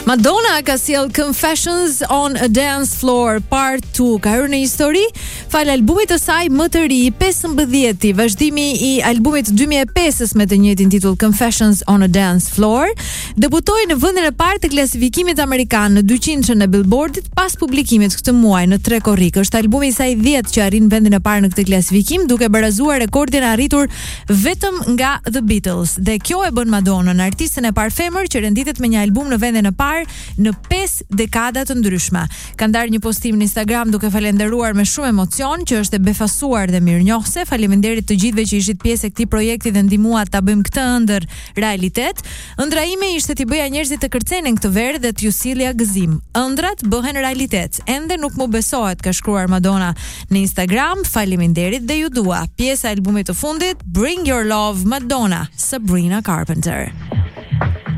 Madonna ka sjell Confessions on a Dance Floor Part 2. Ka hyrë në histori fal albumit të saj më të ri, 15-ti, vazhdimi i albumit 2005 me të njëjtin titull Confessions on a Dance Floor. Debutoi në vendin e parë të klasifikimit amerikan në 200-shën e Billboardit pas publikimit këtë muaj në 3 korrik. Është albumi i saj 10 që arrin vendin e parë në këtë klasifikim, duke barazuar rekordin arritur vetëm nga The Beatles. Dhe kjo e bën Madonnën artisten e parë femër që renditet me një album në vendin e parë në 5 dekada të ndryshme. Ka ndarë një postim në Instagram duke falenderuar me shumë emocion që është e befasuar dhe mirënjohëse. Faleminderit të gjithëve që ishit pjesë e këtij projekti dhe ndihmuat ta bëjmë këtë ëndër realitet. Ëndra ime ishte t'i bëja njerëzit të kërcenin këtë verë dhe t'ju sillja gëzim. Ëndrat bëhen realitet. Ende nuk më besohet, ka shkruar Madonna në Instagram. Faleminderit dhe ju dua. Pjesa e albumit të fundit Bring Your Love, Madonna, Sabrina Carpenter.